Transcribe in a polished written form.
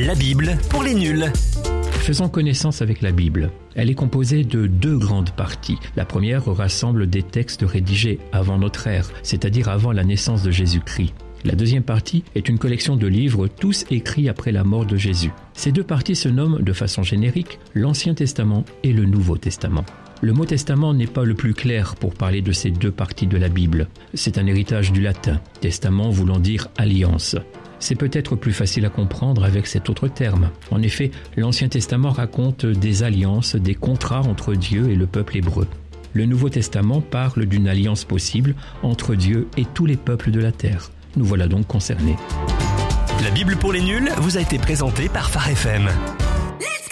La Bible pour les nuls. Faisons connaissance avec la Bible. Elle est composée de 2 grandes parties. La première rassemble des textes rédigés avant notre ère, c'est-à-dire avant la naissance de Jésus-Christ. La deuxième partie est une collection de livres, tous écrits après la mort de Jésus. Ces 2 parties se nomment de façon générique l'Ancien Testament et le Nouveau Testament. Le mot testament n'est pas le plus clair pour parler de ces 2 parties de la Bible. C'est un héritage du latin, testament voulant dire alliance. C'est peut-être plus facile à comprendre avec cet autre terme. En effet, l'Ancien Testament raconte des alliances, des contrats entre Dieu et le peuple hébreu. Le Nouveau Testament parle d'une alliance possible entre Dieu et tous les peuples de la terre. Nous voilà donc concernés. La Bible pour les nuls vous a été présentée par Phare FM.